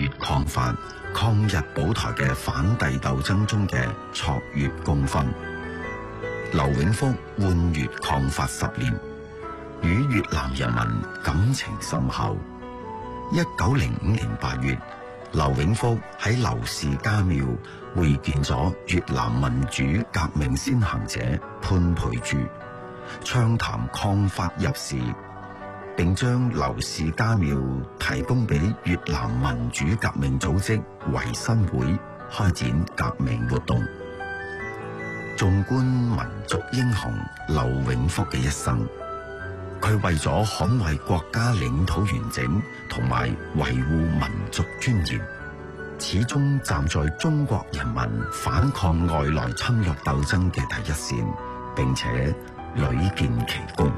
越抗法、抗日保台嘅反帝鬥爭中嘅卓越功勳。劉永福換越抗法10年，與越南人民感情深厚。1905年8月，劉永福喺劉氏家廟會見咗越南民主革命先行者潘佩珠，暢談抗法入事，並將劉氏家廟提供俾越南民主革命組織維新會開展革命活動。縱觀民族英雄劉永福嘅一生，佢為咗捍衛國家領土完整同埋維護民族尊嚴，始終站在中國人民反抗外來侵略鬥爭嘅第一線，並且屢見其功。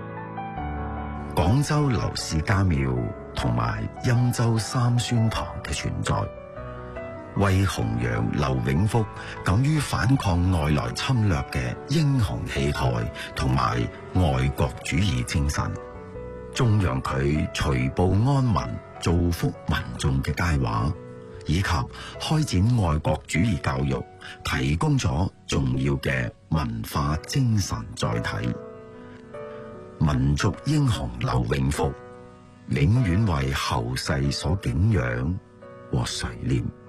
廣州劉氏家廟同埋欽州三宣堂嘅存在，為弘揚劉永福敢於反抗外來侵略嘅英雄氣概同埋愛國主義精神，頌揚佢除暴安民、造福民眾嘅佳話，以及開展愛國主義教育，提供咗重要嘅文化精神載體。民族英雄劉永福永遠為後世所敬仰和垂念。